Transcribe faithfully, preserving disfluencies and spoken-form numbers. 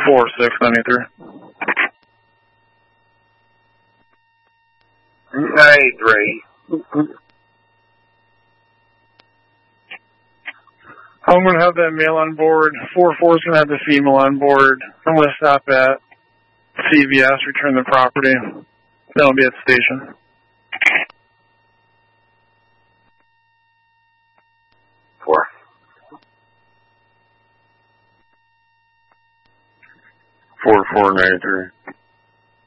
four six ninety-three. ninety-three. I'm going to have that male on board. four four is going to have the female on board. I'm going to stop at C V S, return the property. Then I'll be at the station. Four. Four four ninety-three.